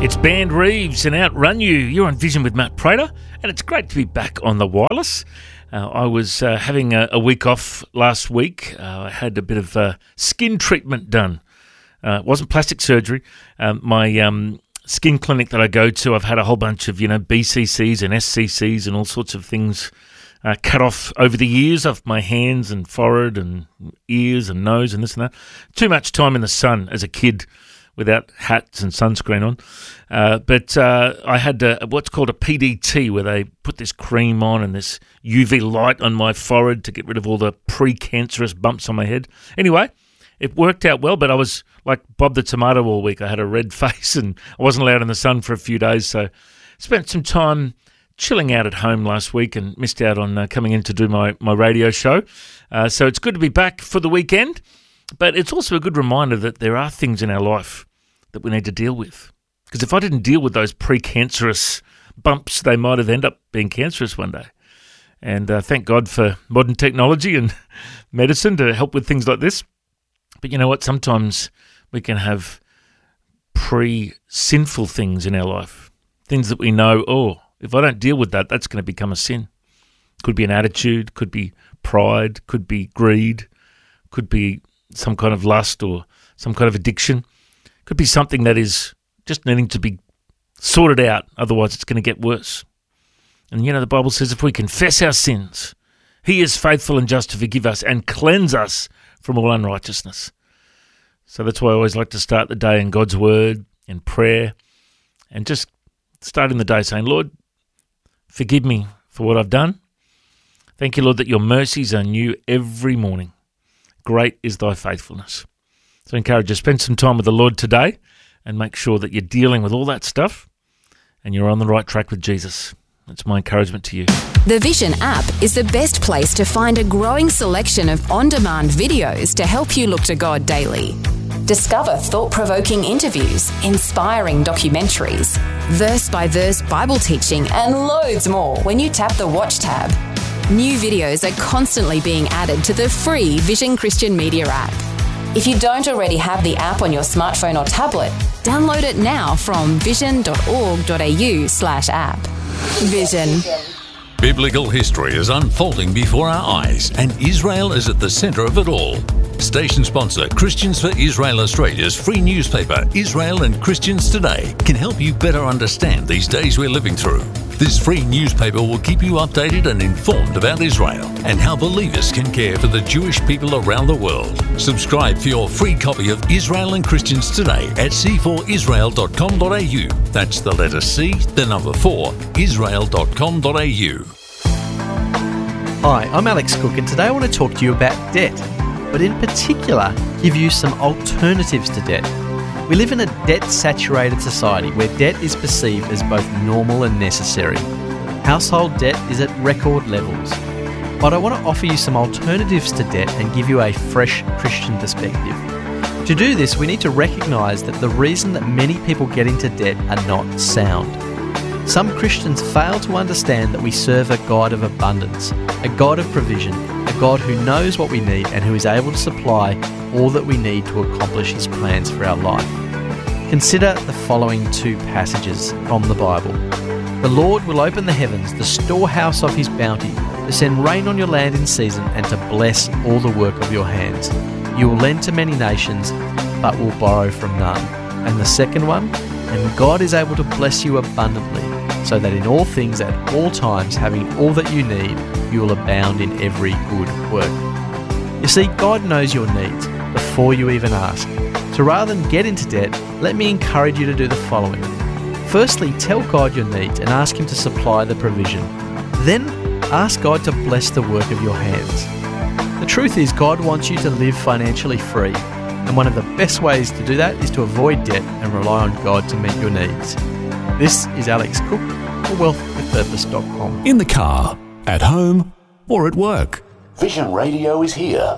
It's Band Reeves and Outrun You. You're on Vision with Matt Prater, and it's great to be back on the wireless. I was having a week off last week. I had a bit of skin treatment done. It wasn't plastic surgery. My skin clinic that I go to, I've had a whole bunch of, BCCs and SCCs and all sorts of things cut off over the years of my hands and forehead and ears and nose and this and that. Too much time in the sun as a kid without hats and sunscreen on. But I had what's called a PDT, where they put this cream on and this UV light on my forehead to get rid of all the pre-cancerous bumps on my head. Anyway, it worked out well, but I was like Bob the Tomato all week. I had a red face and I wasn't allowed in the sun for a few days, so spent some time chilling out at home last week and missed out on coming in to do my radio show. So it's good to be back for the weekend. But it's also a good reminder that there are things in our life that we need to deal with. Because if I didn't deal with those pre-cancerous bumps, they might have ended up being cancerous one day. And thank God for modern technology and medicine to help with things like this. But you know what? Sometimes we can have pre-sinful things in our life. Things that we know, if I don't deal with that, that's going to become a sin. Could be an attitude, could be pride, could be greed, could be some kind of lust or some kind of addiction. Could be something that is just needing to be sorted out, otherwise it's going to get worse. And the Bible says if we confess our sins, He is faithful and just to forgive us and cleanse us from all unrighteousness. So that's why I always like to start the day in God's Word, in prayer, and just starting the day saying, Lord, forgive me for what I've done. Thank you, Lord, that your mercies are new every morning. Great is thy faithfulness. So I encourage you to spend some time with the Lord today and make sure that you're dealing with all that stuff and you're on the right track with Jesus. That's my encouragement to you. The Vision app is the best place to find a growing selection of on-demand videos to help you look to God daily. Discover thought-provoking interviews, inspiring documentaries, verse-by-verse Bible teaching, and loads more when you tap the Watch tab. New videos are constantly being added to the free Vision Christian Media app. If you don't already have the app on your smartphone or tablet, download it now from vision.org.au/app. Vision. Biblical history is unfolding before our eyes, and Israel is at the centre of it all. Station sponsor Christians for Israel Australia's free newspaper, Israel and Christians Today, can help you better understand these days we're living through. This free newspaper will keep you updated and informed about Israel and how believers can care for the Jewish people around the world. Subscribe for your free copy of Israel and Christians Today at c4israel.com.au. That's the letter C, the number 4, israel.com.au. Hi, I'm Alex Cook, and today I want to talk to you about debt, but in particular give you some alternatives to debt. We live in a debt-saturated society where debt is perceived as both normal and necessary. Household debt is at record levels. But I want to offer you some alternatives to debt and give you a fresh Christian perspective. To do this, we need to recognise that the reason that many people get into debt are not sound. Some Christians fail to understand that we serve a God of abundance, a God of provision, a God who knows what we need and who is able to supply all that we need to accomplish His plans for our life. Consider the following two passages from the Bible. The Lord will open the heavens, the storehouse of His bounty, to send rain on your land in season and to bless all the work of your hands. You will lend to many nations, but will borrow from none. And the second one, and God is able to bless you abundantly, so that in all things at all times, having all that you need, you will abound in every good work. You see, God knows your needs before you even ask. So rather than get into debt, let me encourage you to do the following. Firstly, tell God your needs and ask Him to supply the provision. Then ask God to bless the work of your hands. The truth is, God wants you to live financially free, and one of the best ways to do that is to avoid debt and rely on God to meet your needs. This is Alex Cook for wealthwithpurpose.com. In the car, at home, or at work. Vision Radio is here.